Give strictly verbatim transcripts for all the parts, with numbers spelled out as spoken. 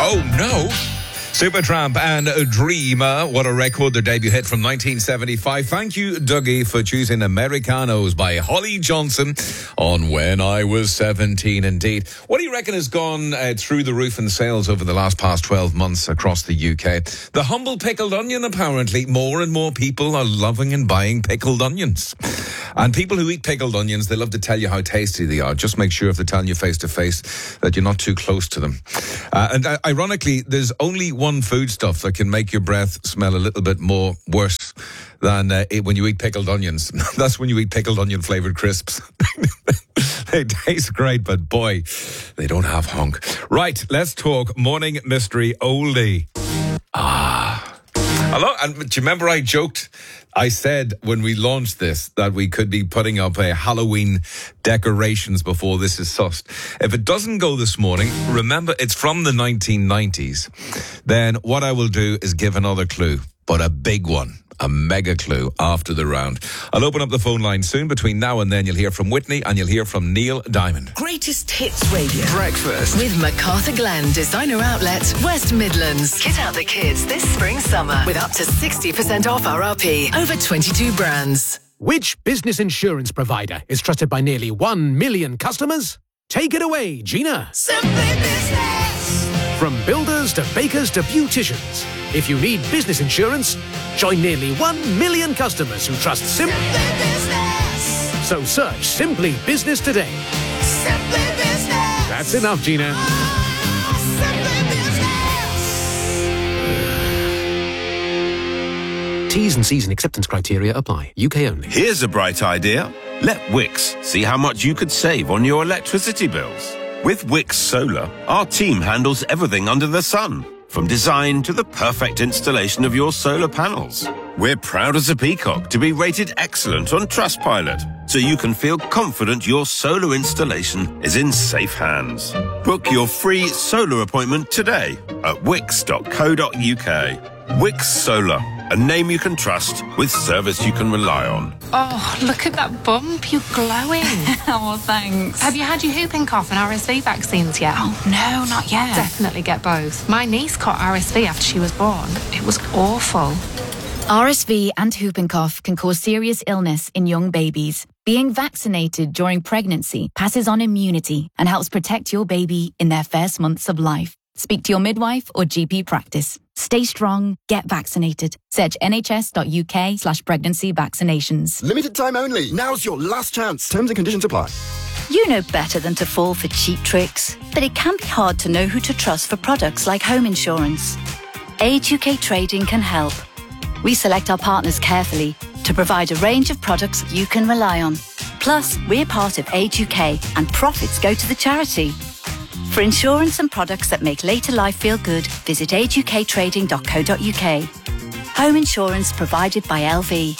Oh, no. Supertramp and Dreamer, what a record, their debut hit from nineteen seventy-five. Thank you, Dougie, for choosing Americanos by Holly Johnson on When I Was seventeen, indeed. What do you reckon has gone uh, through the roof in sales over the last past twelve months across the U K? The humble pickled onion, apparently. More and more people are loving and buying pickled onions. And people who eat pickled onions, they love to tell you how tasty they are. Just make sure if they're telling you face to face that you're not too close to them. Uh, and uh, ironically, there's only one foodstuff that can make your breath smell a little bit more worse than uh, it, when you eat pickled onions. That's when you eat pickled onion flavoured crisps. They taste great, but boy, they don't have hunk. Right, let's talk Morning Mystery Oldie. Ah. Hello, and do you remember I joked? I said when we launched this that we could be putting up a Halloween decorations before this is sussed. If it doesn't go this morning, remember it's from the nineteen nineties. Then what I will do is give another clue, but a big one. A mega clue after the round. I'll open up the phone line soon. Between now and then, you'll hear from Whitney and you'll hear from Neil Diamond. Greatest Hits Radio. Breakfast. With MacArthur Glen Designer Outlet, West Midlands. Kit out the kids this spring summer with up to sixty percent off R R P. Over twenty-two brands. Which business insurance provider is trusted by nearly one million customers? Take it away, Gina. Simply Business. From builders to bakers to beauticians. If you need business insurance, join nearly one million customers who trust Sim- Simply Business. So search Simply Business today. Simply Business. That's enough, Gina. Oh, Simply Business. T's and C's and acceptance criteria apply. U K only. Here's a bright idea. Let Wix see how much you could save on your electricity bills. With Wix Solar, our team handles everything under the sun, from design to the perfect installation of your solar panels. We're proud as a peacock to be rated excellent on Trustpilot, so you can feel confident your solar installation is in safe hands. Book your free solar appointment today at wix dot co dot uk. Wix Solar, a name you can trust with service you can rely on. Oh, look at that bump. You're glowing. Oh, thanks. Have you had your whooping cough and R S V vaccines yet? Oh, no, not yet. Definitely get both. My niece caught R S V after she was born. It was awful. R S V and whooping cough can cause serious illness in young babies. Being vaccinated during pregnancy passes on immunity and helps protect your baby in their first months of life. Speak to your midwife or G P practice. Stay strong, get vaccinated. Search nhs.uk slash pregnancy vaccinations. Limited time only. Now's your last chance. Terms and conditions apply. You know better than to fall for cheap tricks, but it can be hard to know who to trust for products like home insurance. Age U K Trading can help. We select our partners carefully to provide a range of products you can rely on. Plus, we're part of Age U K and profits go to the charity. For insurance and products that make later life feel good, visit age u k trading dot co dot uk. Home insurance provided by L V.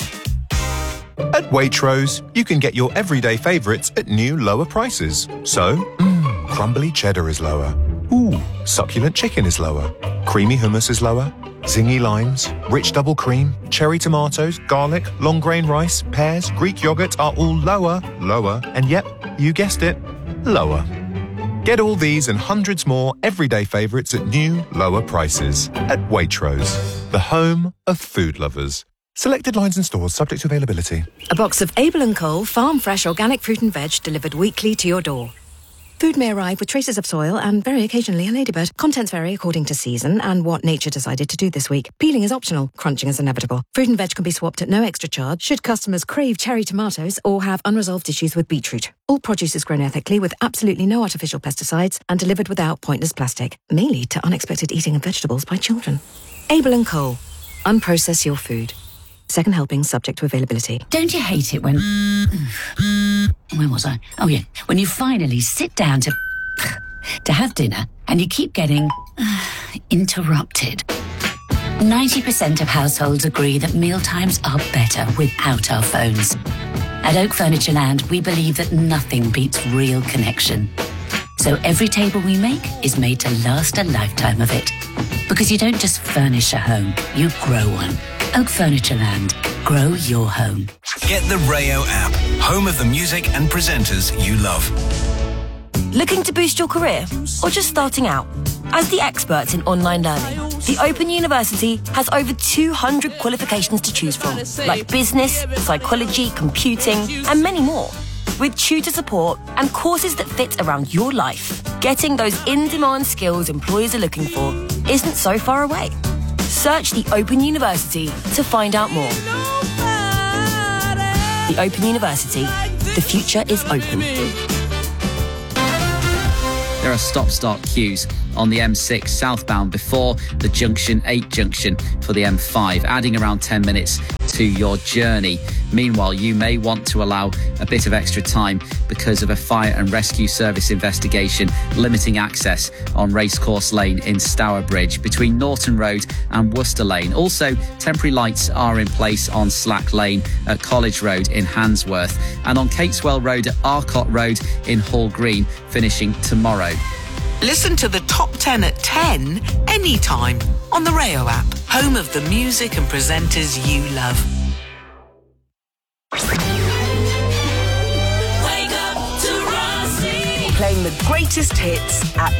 At Waitrose, you can get your everyday favourites at new lower prices. So, mmm, crumbly cheddar is lower. Ooh, succulent chicken is lower. Creamy hummus is lower. Zingy limes, rich double cream, cherry tomatoes, garlic, long grain rice, pears, Greek yogurt are all lower, lower, and yep, you guessed it, lower. Get all these and hundreds more everyday favourites at new, lower prices. At Waitrose, the home of food lovers. Selected lines and stores subject to availability. A box of Abel and Cole farm fresh organic fruit and veg delivered weekly to your door. Food may arrive with traces of soil and very occasionally a ladybird. Contents vary according to season and what nature decided to do this week. Peeling is optional. Crunching is inevitable. Fruit and veg can be swapped at no extra charge should customers crave cherry tomatoes or have unresolved issues with beetroot. All produce is grown ethically with absolutely no artificial pesticides and delivered without pointless plastic. May lead to unexpected eating of vegetables by children. Abel and Cole. Unprocess your food. Second helping subject to availability. Don't you hate it when... Where was I? Oh, yeah. When you finally sit down to... to have dinner and you keep getting... interrupted. ninety percent of households agree that mealtimes are better without our phones. At Oak Furniture Land, we believe that nothing beats real connection. So every table we make is made to last a lifetime of it. Because you don't just furnish a home, you grow one. Oak Furniture Land. Grow your home. Get the Rayo app, home of the music and presenters you love. Looking to boost your career? Or just starting out? As the experts in online learning, the Open University has over two hundred qualifications to choose from, like business, psychology, computing, and many more. With tutor support and courses that fit around your life, getting those in-demand skills employers are looking for isn't so far away. Search the Open University to find out more. The Open University. The future is open. There are stop-start queues on the M six southbound before the Junction eight junction for the M five, adding around ten minutes to your journey. Meanwhile, you may want to allow a bit of extra time because of a fire and rescue service investigation limiting access on Racecourse Lane in Stourbridge between Norton Road and Worcester Lane. Also, temporary lights are in place on Slack Lane at College Road in Handsworth and on Cateswell Road at Arcot Road in Hall Green, finishing tomorrow. Listen to the top ten at ten anytime on the Rayo app, home of the music and presenters you love. Wake up to Rossi. Playing the greatest hits at